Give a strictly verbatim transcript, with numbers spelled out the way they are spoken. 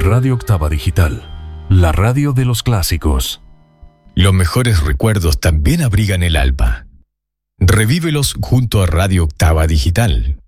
Radio Octava Digital, la radio de los clásicos. Los mejores recuerdos también abrigan el alma. Revívelos junto a Radio Octava Digital.